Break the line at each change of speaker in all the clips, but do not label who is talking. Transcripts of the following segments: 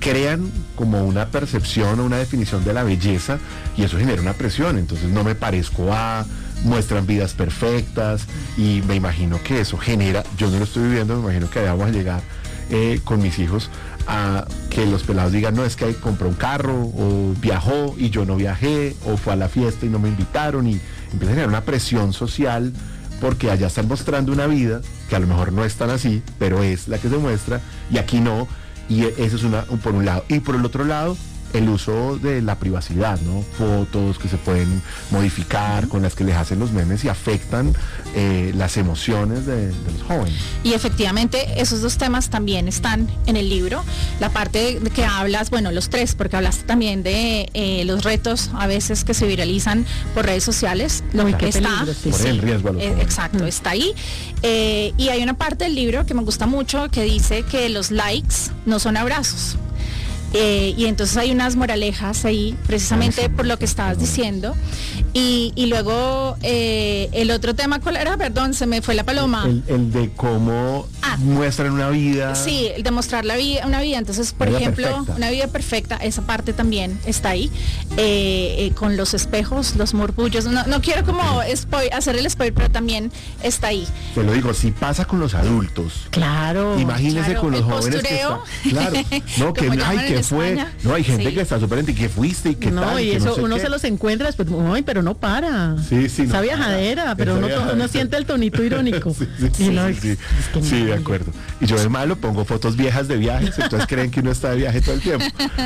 crean como una percepción o una definición de la belleza y eso genera una presión. Entonces no me parezco a, muestran vidas perfectas y me imagino que eso genera, yo no lo estoy viviendo, me imagino que allá vamos a llegar con mis hijos a que los pelados digan, no, es que compró un carro o viajó y yo no viajé o fue a la fiesta y no me invitaron, y empieza a generar una presión social porque allá están mostrando una vida que a lo mejor no es tan así, pero es la que se muestra y aquí no, y eso es por un lado. Y por el otro lado, el uso de la privacidad, ¿no? Fotos que se pueden modificar, con las que les hacen los memes y afectan las emociones de los jóvenes.
Y efectivamente esos dos temas también están en el libro. La parte de que hablas, bueno, los tres, porque hablaste también de los retos a veces que se viralizan por redes sociales, lo que está,
por el riesgo a los jóvenes.
Exacto, está ahí. Y hay una parte del libro que me gusta mucho que dice que los likes no son abrazos. Y entonces hay unas moralejas ahí, precisamente por lo que estabas diciendo. Y luego, el otro tema, ¿cuál era? Perdón, se me fue la paloma.
El de cómo muestran una vida.
Sí, el de mostrar una vida. Entonces, por ejemplo, perfecta. Una vida perfecta, esa parte también está ahí. Con los espejos, los murmullos. No quiero como hacer el spoiler, pero también está ahí.
Te lo digo, si pasa con los adultos.
Claro.
Imagínese con los jóvenes
postureo,
que están. Claro. No, que ¿qué fue? No, hay gente que está súper y que fuiste y que
no,
tal.
Y eso uno se los encuentra después, ay, pero no para.
Sí,
esa viajadera, pero uno siente el tonito irónico.
Sí, de acuerdo. Y yo de malo pongo fotos viejas de viajes, entonces creen que uno está de viaje todo el tiempo.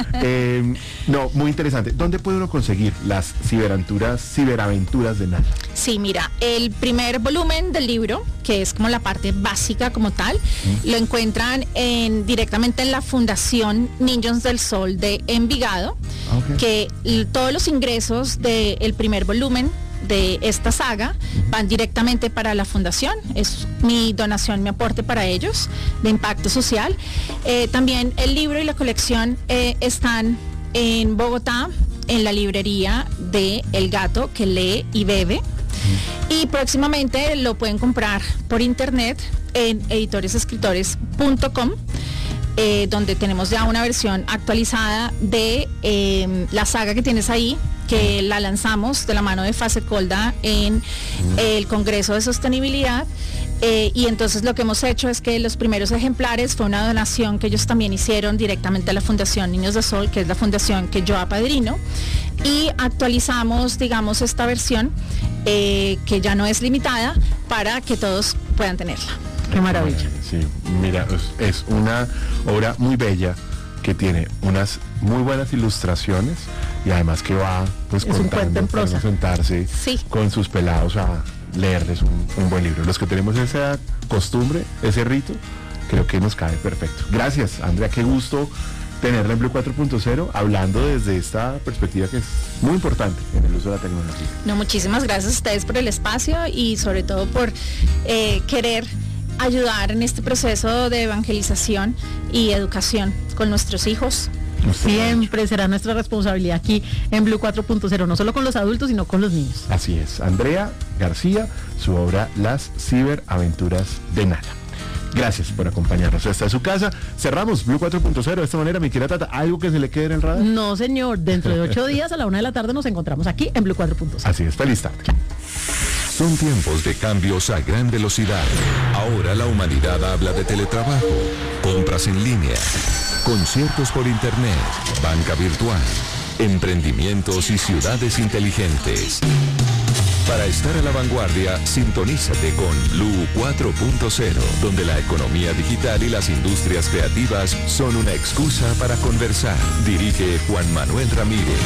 No, muy interesante. ¿Dónde puede uno conseguir las ciberaventuras de Nala?
Sí, mira, el primer volumen del libro, que es como la parte básica como tal, lo encuentran directamente en la Fundación Niños del Sol de Envigado, que todos los ingresos del primer volumen de esta saga van directamente para la fundación. Es mi donación, mi aporte para ellos de impacto social. También el libro y la colección están en Bogotá, en la librería de El Gato que lee y bebe, y próximamente lo pueden comprar por internet en editoresescritores.com, donde tenemos ya una versión actualizada de la saga que tienes ahí, que la lanzamos de la mano de Fasecolda en el Congreso de Sostenibilidad. Y entonces lo que hemos hecho es que los primeros ejemplares fue una donación que ellos también hicieron directamente a la Fundación Niños del Sol, que es la fundación que yo apadrino, y actualizamos, digamos, esta versión que ya no es limitada para que todos puedan tenerla.
Qué maravilla.
Sí, mira, es una obra muy bella que tiene unas muy buenas ilustraciones y además que va pues contando, para sentarse con sus pelados a leerles un buen libro. Los que tenemos esa costumbre, ese rito, creo que nos cae perfecto. Gracias, Andrea, qué gusto tenerla en Blue 4.0 hablando desde esta perspectiva que es muy importante en el uso de la tecnología.
No, muchísimas gracias a ustedes por el espacio y sobre todo por querer ayudar en este proceso de evangelización y educación con nuestros hijos.
Siempre será nuestra responsabilidad aquí en Blue 4.0, no solo con los adultos, sino con los niños.
Así es. Andrea García, su obra Las Ciberaventuras de Nala. Gracias por acompañarnos. Esta es su casa. Cerramos Blue 4.0 de esta manera, mi querida Tata. ¿Algo que se le quede en el radar?
No, señor. Dentro de 8 días a la 1 de la tarde nos encontramos aquí en Blue 4.0.
Así es. Feliz tarde. Chao.
Son tiempos de cambios a gran velocidad. Ahora la humanidad habla de teletrabajo, compras en línea, conciertos por internet, banca virtual, emprendimientos y ciudades inteligentes. Para estar a la vanguardia, sintonízate con Blue 4.0, donde la economía digital y las industrias creativas son una excusa para conversar. Dirige Juan Manuel Ramírez.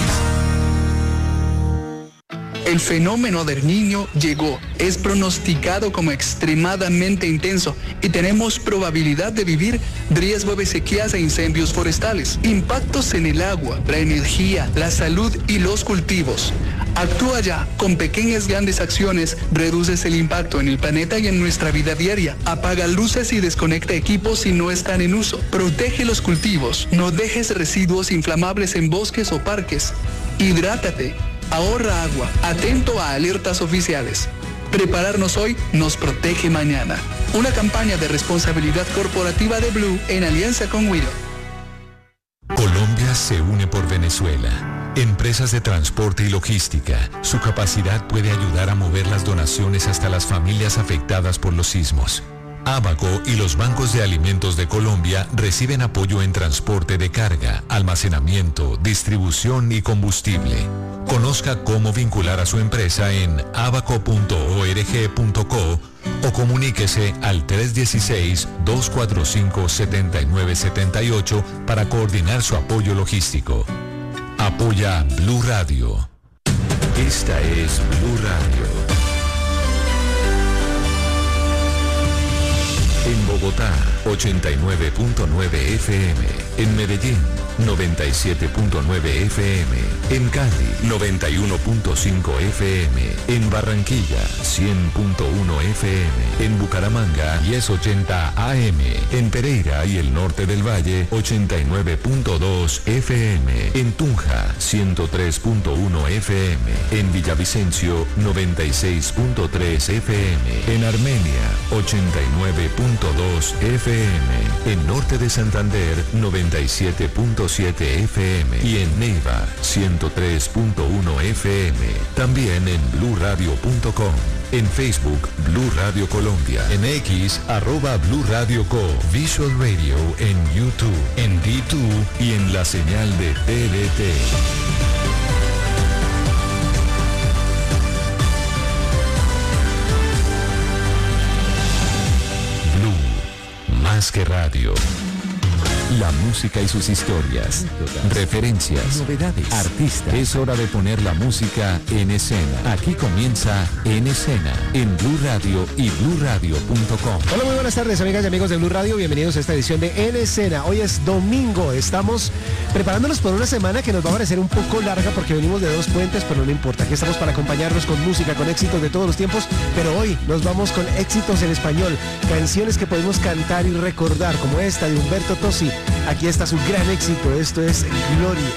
El fenómeno del Niño llegó, es pronosticado como extremadamente intenso y tenemos probabilidad de vivir riesgo de sequías e incendios forestales, impactos en el agua, la energía, la salud y los cultivos. Actúa ya, con pequeñas grandes acciones, reduces el impacto en el planeta y en nuestra vida diaria. Apaga luces y desconecta equipos si no están en uso. Protege los cultivos, no dejes residuos inflamables en bosques o parques. Hidrátate. Ahorra agua, atento a alertas oficiales. Prepararnos hoy nos protege mañana. Una campaña de responsabilidad corporativa de Blue en alianza con Widow.
Colombia se une por Venezuela. Empresas de transporte y logística. Su capacidad puede ayudar a mover las donaciones hasta las familias afectadas por los sismos. Abaco y los bancos de alimentos de Colombia reciben apoyo en transporte de carga, almacenamiento, distribución y combustible. Conozca cómo vincular a su empresa en abaco.org.co o comuníquese al 316-245-7978 para coordinar su apoyo logístico. Apoya Blue Radio. Esta es Blue Radio. En Bogotá, 89.9 FM. En Medellín, 97.9 FM. En Cali, 91.5 FM. En Barranquilla, 100.1 FM. En Bucaramanga, 1080 AM. En Pereira y el norte del Valle, 89.2 FM. En Tunja, 103.1 FM. En Villavicencio, 96.3 FM. En Armenia, 89.2 FM. En norte de Santander, 97.7 FM. Y en Neiva, 103.1 FM. También en bluradio.com. En Facebook, Blue Radio Colombia. En X, @Blue Radio Co. Visual Radio en YouTube, en D2 y en la señal de TDT. Más que radio. La música y sus historias, referencias, novedades, artistas. Es hora de poner la música en escena. Aquí comienza En Escena, en Blue Radio y bluradio.com.
Hola, muy buenas tardes, amigas y amigos de Blue Radio. Bienvenidos a esta edición de En Escena. Hoy es domingo. Estamos preparándonos por una semana que nos va a parecer un poco larga porque venimos de 2 puentes, pero no importa. Aquí estamos para acompañarnos con música, con éxitos de todos los tiempos, pero hoy nos vamos con éxitos en español, canciones que podemos cantar y recordar, como esta de Humberto Tozzi. Aquí está su gran éxito. Esto es Gloria.